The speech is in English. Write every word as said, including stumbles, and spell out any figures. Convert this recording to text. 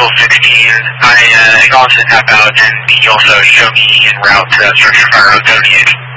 Central sixteen. I uh, acknowledge the tap out, and you also show me en route to structure fire on seventy-eight.